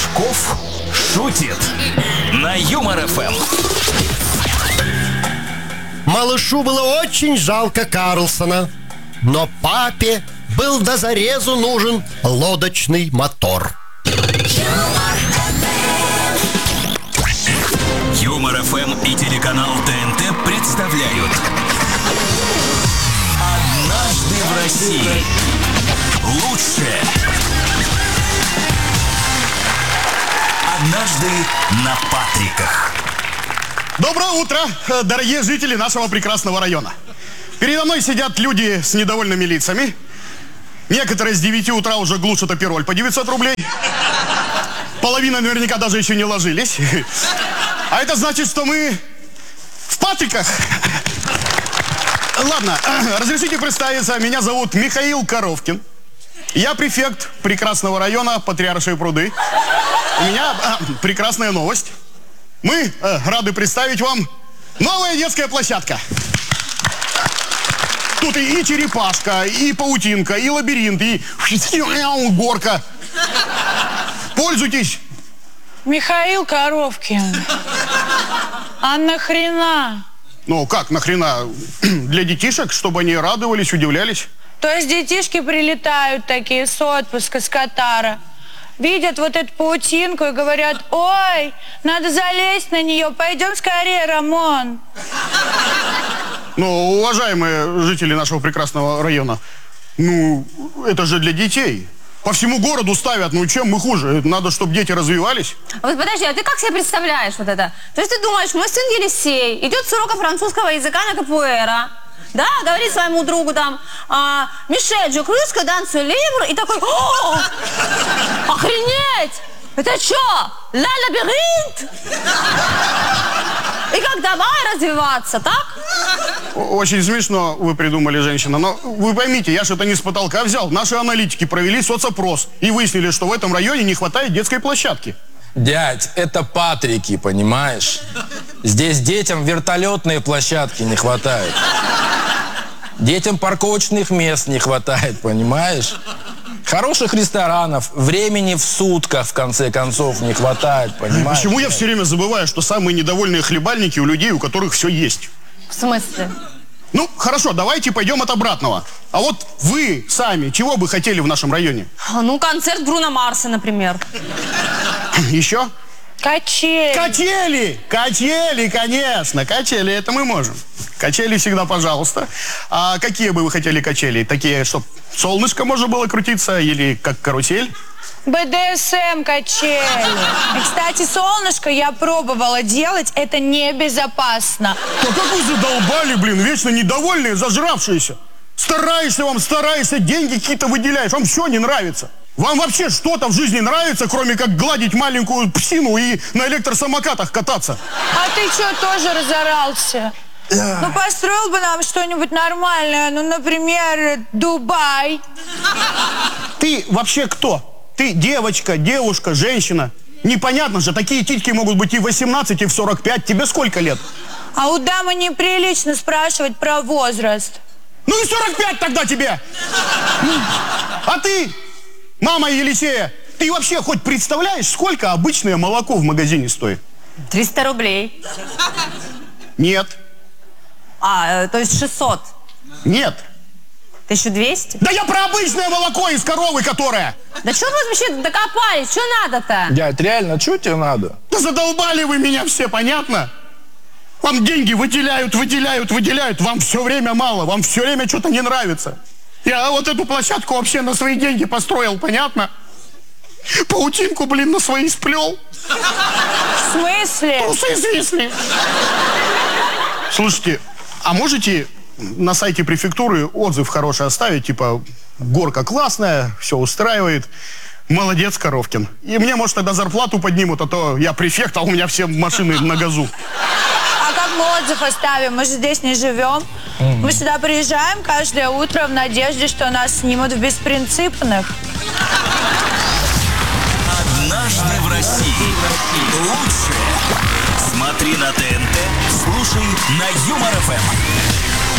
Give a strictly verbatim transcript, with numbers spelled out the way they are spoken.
Пашков шутит на Юмор эф эм. Малышу было очень жалко Карлсона, но папе был до зарезу нужен лодочный мотор. Юмор эф эм и телеканал тэ эн тэ представляют «Однажды в России». Лучшее. Однажды на Патриках. Доброе утро, дорогие жители нашего прекрасного района. Передо мной сидят люди с недовольными лицами. Некоторые с девяти утра уже глушат апероль по девятьсот рублей. Половина наверняка даже еще не ложились. А это значит, что мы в Патриках. Ладно, разрешите представиться. Меня зовут Михаил Коровкин. Я префект прекрасного района Патриаршие пруды. У меня а, прекрасная новость. Мы а, рады представить вам новая детская площадка. Тут и, и черепашка, и паутинка, и лабиринт, и горка. Пользуйтесь. Михаил Коровкин, а нахрена? Ну, как нахрена? Для детишек, чтобы они радовались, удивлялись. То есть детишки прилетают такие с отпуска, с Катара, видят вот эту паутинку и говорят: ой, надо залезть на нее, пойдем скорее, Рамон. Ну, уважаемые жители нашего прекрасного района, ну, это же для детей. По всему городу ставят, ну чем мы хуже? Надо, чтобы дети развивались. Вот подожди, а ты как себе представляешь вот это? То есть ты думаешь, мой сын Елисей идет с урока французского языка на капуэра, да, говорит своему другу там: а, Мишель, je crois que dans ce livre, и такой: о, охренеть! Это что? Ла лабиринт? И как, давай развиваться, так? Очень смешно вы придумали, женщина. Но вы поймите, я же это не с потолка взял. Наши аналитики провели соцопрос и выяснили, что в этом районе не хватает детской площадки. Дядь, это Патрики, понимаешь? Здесь детям вертолетные площадки не хватает. Детям парковочных мест не хватает, понимаешь? Хороших ресторанов, времени в сутках, в конце концов, не хватает, понимаешь? Почему я все время забываю, что самые недовольные хлебальники у людей, у которых все есть? В смысле? Ну, хорошо, давайте пойдем от обратного. А вот вы сами чего бы хотели в нашем районе? Ну, концерт Бруно Марса, например. Еще? Качели. Качели! Качели, конечно! Качели, это мы можем. Качели всегда, пожалуйста. А какие бы вы хотели качели? Такие, чтобы солнышко можно было крутиться или как карусель? бэ дэ эс эм качели. И, кстати, солнышко я пробовала делать, это небезопасно. Да как вы задолбали, блин, вечно недовольные, зажравшиеся. Стараешься, вам стараешься, деньги какие-то выделяешь, вам все не нравится. Вам вообще что-то в жизни нравится, кроме как гладить маленькую псину и на электросамокатах кататься? А ты что, тоже разорался? Ну, построил бы нам что-нибудь нормальное, ну, например, Дубай. Ты вообще кто? Ты девочка, девушка, женщина? Непонятно же, такие титьки могут быть и в восемнадцать, и в сорок пять. Тебе сколько лет? А у дамы неприлично спрашивать про возраст. Ну и сорок пять тогда тебе! А ты, мама Елисея, ты вообще хоть представляешь, сколько обычное молоко в магазине стоит? триста рублей. Нет. А, то есть шестьсот. Нет. тысяча двести? Да я про обычное молоко из коровы, которое... Да что вы вообще докопались? Что надо-то? Дядь, реально, что тебе надо? Да задолбали вы меня все, понятно? Вам деньги выделяют, выделяют, выделяют. Вам все время мало, вам все время что-то не нравится. Я вот эту площадку вообще на свои деньги построил, понятно? Паутинку, блин, на свои сплел. В смысле? Трусы свисли. Слушайте, а можете на сайте префектуры отзыв хороший оставить, типа: горка классная, все устраивает, молодец, Коровкин. И мне, может, тогда зарплату поднимут, а то я префект, а у меня все машины на газу. А как мы отзыв оставим? Мы же здесь не живем. Mm-hmm. Мы сюда приезжаем каждое утро в надежде, что нас снимут в беспринципных. Однажды в России. Лучшее. Смотри на тэ эн тэ, слушай на Юмор эф эм.